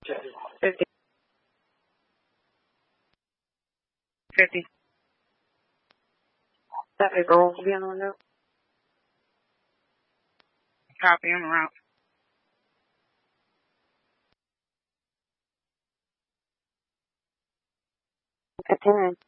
50. 50. That paper will be on the window. Copy on the route. 15.